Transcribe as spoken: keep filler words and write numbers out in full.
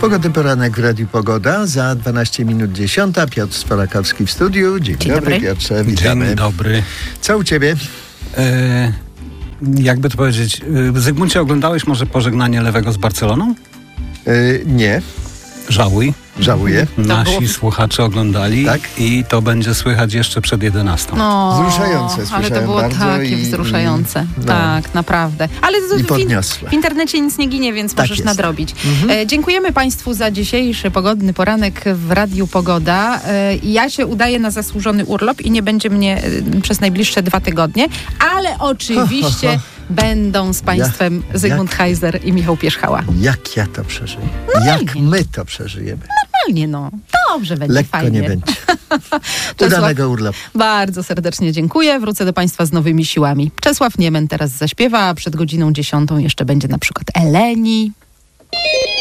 Pogodny poranek w Radiu Pogoda. Za dwanaście minut dziesiąta. Piotr Spolakowski w studiu. Dzień, Dzień dobry, dobry, Piotrze. Witamy. Dzień dobry. Co u ciebie? E, jakby to powiedzieć, e, Zygmuncie, oglądałeś może Pożegnanie Lewego z Barceloną? E, nie. Żałuj. Żałuję. Nasi było... słuchacze oglądali, tak? I to będzie słychać jeszcze przed jedenastą. No, wzruszające, ale to było bardzo takie i, wzruszające. I, no. Tak, naprawdę. Ale to, I w, podniosłe. w internecie nic nie ginie, więc Tak możesz jest. nadrobić. Mhm. E, dziękujemy Państwu za dzisiejszy pogodny poranek w Radiu Pogoda. E, ja się udaję na zasłużony urlop i nie będzie mnie e, przez najbliższe dwa tygodnie, ale oczywiście Ho, ho, ho. będą z Państwem Ja- Zygmunt jak- Heiser i Michał Pierzchała. Jak ja to przeżyję? No Jak nie. my to przeżyjemy? Normalnie, no. Dobrze będzie, Lekko fajnie. nie będzie. Czesław, Udanego urlopu. bardzo serdecznie dziękuję. Wrócę do Państwa z nowymi siłami. Czesław Niemen teraz zaśpiewa, a przed godziną dziesiątą jeszcze będzie na przykład Eleni.